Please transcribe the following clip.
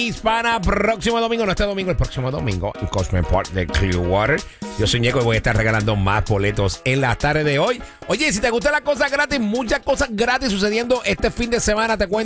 Hispana, próximo domingo, no este domingo, el próximo domingo, en Cosme Park de Clearwater. Yo soy Ñeco y voy a estar regalando más boletos en la tarde de hoy. Oye, si te gustan las cosas gratis, muchas cosas gratis sucediendo este fin de semana, te cuento.